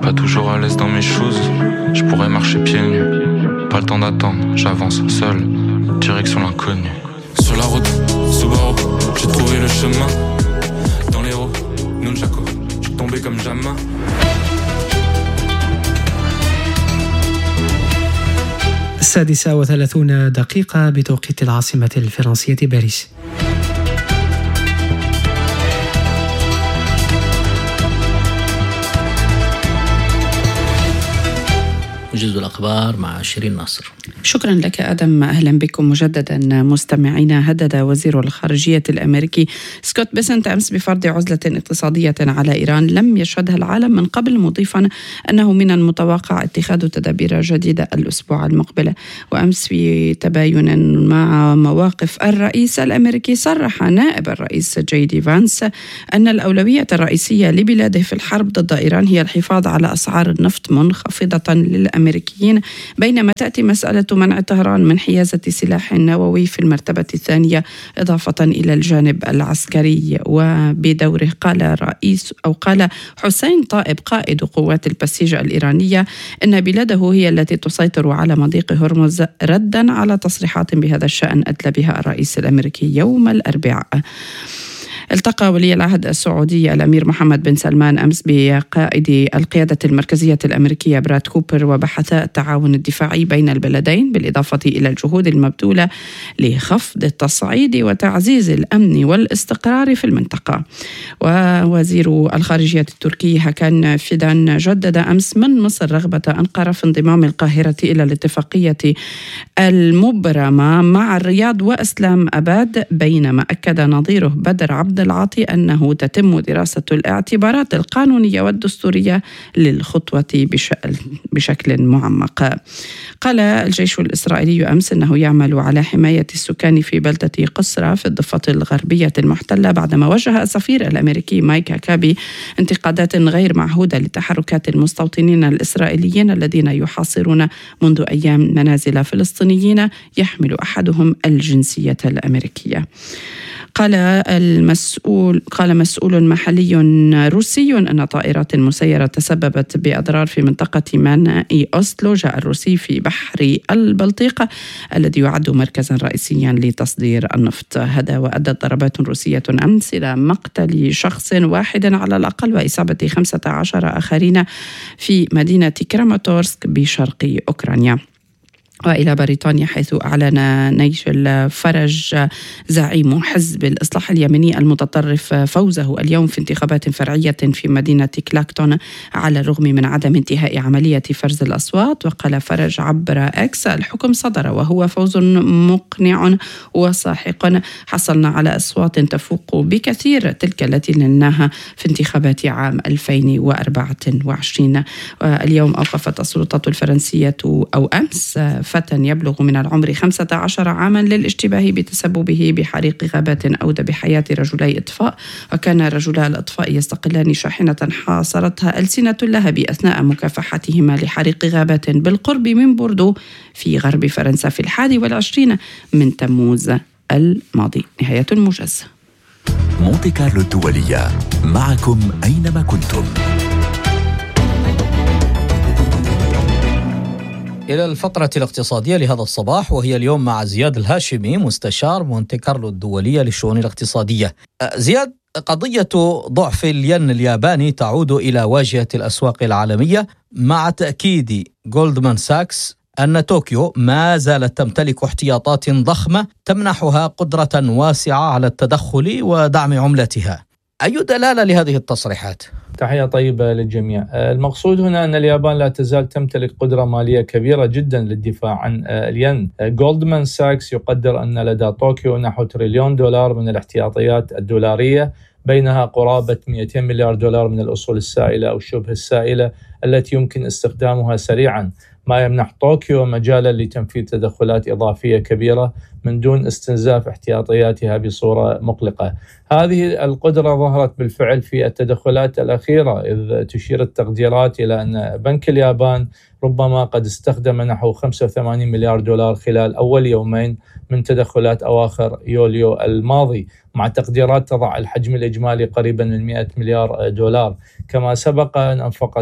Pas toujours à l'aise dans mes choses, je pourrais marcher pieds nus. Pas le temps d'attendre, j'avance seul, direction l'inconnu. Sur la route, Subaru, j'ai trouvé le chemin. Dans les roues, nunchaku, j'suis tombé comme jamais. 6:30 بتوقيت العاصمة الفرنسية باريس. جزء الأخبار مع شيرين ناصر. شكرا لك آدم. أهلا بكم مجددا مستمعينا. هدد وزير الخارجية الأمريكي سكوت بيسنت أمس بفرض عزلة اقتصادية على إيران لم يشهدها العالم من قبل، مضيفا أنه من المتوقع اتخاذ تدابير جديدة الأسبوع المقبل. وأمس في تباين مع مواقف الرئيس الأمريكي صرح نائب الرئيس جي دي فانس أن الأولوية الرئيسية لبلاده في الحرب ضد إيران هي الحفاظ على أسعار النفط منخفضة للأمريكيين، بينما تأتي مسألة منع طهران من حيازة سلاح نووي في المرتبة الثانية إضافة إلى الجانب العسكري. وبدوره قال حسين طائب قائد قوات البسيج الإيرانية إن بلاده هي التي تسيطر على مضيق هرمز، ردا على تصريحات بهذا الشأن أدلى بها الرئيس الأمريكي يوم الأربعاء. التقى ولي العهد السعودي الأمير محمد بن سلمان أمس بقائد القيادة المركزية الأمريكية براد كوبر، وبحثا التعاون الدفاعي بين البلدين بالإضافة إلى الجهود المبذولة لخفض التصعيد وتعزيز الأمن والاستقرار في المنطقة. ووزير الخارجية التركي هاكان فيدان جدد أمس من مصر رغبة أنقرة في انضمام القاهرة إلى الاتفاقية المبرمة مع الرياض وإسلام أباد، بينما أكد نظيره بدر عبد العاطي أنه تتم دراسة الاعتبارات القانونية والدستورية للخطوة بشكل معمق. قال الجيش الإسرائيلي أمس أنه يعمل على حماية السكان في بلدة قسرة في الضفة الغربية المحتلة، بعدما وجه السفير الأمريكي مايك هاكابي انتقادات غير معهودة لتحركات المستوطنين الإسرائيليين الذين يحاصرون منذ أيام منازل فلسطينيين يحمل أحدهم الجنسية الأمريكية. قال مسؤول محلي روسي أن طائرات مسيرة تسببت بأضرار في منطقة ميناء أوسلو الروسي في بحر البلطيق الذي يعد مركزا رئيسيا لتصدير النفط. هذا وأدت ضربات روسية أمس إلى مقتل شخص واحد على الأقل وإصابة 15 آخرين في مدينة كراماتورسك بشرق أوكرانيا. وإلى بريطانيا، حيث أعلن نيجل فرج زعيم حزب الإصلاح اليمني المتطرف فوزه اليوم في انتخابات فرعية في مدينة كلاكتون على الرغم من عدم انتهاء عملية فرز الأصوات. وقال فرج عبر إكس: الحكم صدر وهو فوز مقنع وساحق، حصلنا على أصوات تفوق بكثير تلك التي نلناها في انتخابات عام 2024. واليوم أوقفت السلطات الفرنسية أو أمس فتى يبلغ من العمر 15 عاما للاشتباه بتسببه بحريق غابات أودى بحياة رجلي إطفاء. وكان رجلا الإطفاء يستقلان شاحنة حاصرتها ألسنة اللهب أثناء مكافحتهما لحريق غابات بالقرب من بوردو في غرب فرنسا في 21 من تموز الماضي. نهاية الموجز. مونتي كارلو الدولية، معكم أينما كنتم. إلى الفقرة الاقتصادية لهذا الصباح، وهي اليوم مع زياد الهاشمي مستشار مونتي كارلو الدولية للشؤون الاقتصادية. زياد، قضية ضعف الين الياباني تعود إلى واجهة الأسواق العالمية مع تأكيد جولدمان ساكس أن طوكيو ما زالت تمتلك احتياطات ضخمة تمنحها قدرة واسعة على التدخل ودعم عملتها. أي دلالة لهذه التصريحات؟ تحية طيبة للجميع. المقصود هنا أن اليابان لا تزال تمتلك قدرة مالية كبيرة جدا للدفاع عن الين. جولدمان ساكس يقدر أن لدى طوكيو نحو $1 تريليون من الاحتياطيات الدولارية، بينها قرابة $200 مليار من الأصول السائلة أو شبه السائلة التي يمكن استخدامها سريعا، ما يمنح طوكيو مجالا لتنفيذ تدخلات إضافية كبيرة من دون استنزاف احتياطياتها بصورة مقلقة. هذه القدرة ظهرت بالفعل في التدخلات الأخيرة، إذ تشير التقديرات إلى أن بنك اليابان ربما قد استخدم نحو $85 مليار خلال أول يومين من تدخلات أواخر يوليو الماضي، مع تقديرات تضع الحجم الإجمالي قريبا من $100 مليار. كما سبق أن أنفقت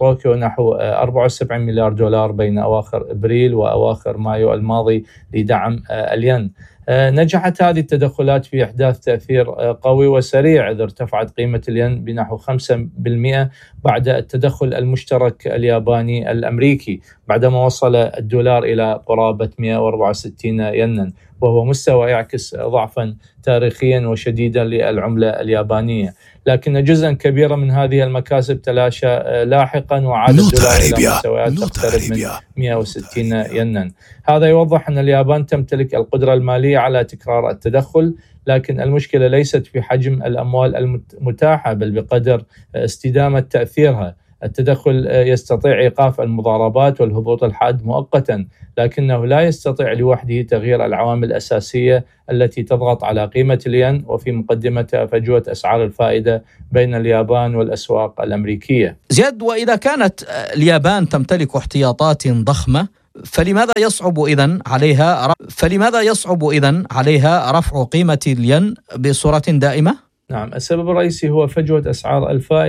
طوكيو نحو 74 مليار دولار بين أواخر إبريل وأواخر مايو الماضي لدعم الين. نجحت هذه التدخلات في إحداث تأثير قوي وسريع، إذ ارتفعت قيمة الين بنحو 5% بعد التدخل المشترك الياباني الأمريكي، بعدما وصل الدولار إلى قرابة 164 ينا، وهو مستوى يعكس ضعفا تاريخيا وشديدا للعملة اليابانية. لكن جزءا كبيرا من هذه المكاسب تلاشى لاحقا، وعاد الدولار إلى مستويات تقترب من 160 ينا. هذا يوضح أن اليابان تمتلك القدرة المالية على تكرار التدخل، لكن المشكلة ليست في حجم الأموال المتاحة بل بقدر استدامة تأثيرها. التدخل يستطيع إيقاف المضاربات والهبوط الحاد مؤقتا، لكنه لا يستطيع لوحده تغيير العوامل الأساسية التي تضغط على قيمة الين، وفي مقدمتها فجوة أسعار الفائدة بين اليابان والأسواق الأمريكية. زياد، وإذا كانت اليابان تمتلك احتياطات ضخمة، فلماذا يصعب إذن عليها رفع قيمة الين بصورة دائمة؟ نعم، السبب الرئيسي هو فجوة أسعار الفائدة